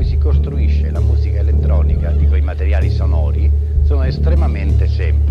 si costruisce la musica elettronica, dico i materiali sonori, sono estremamente semplici.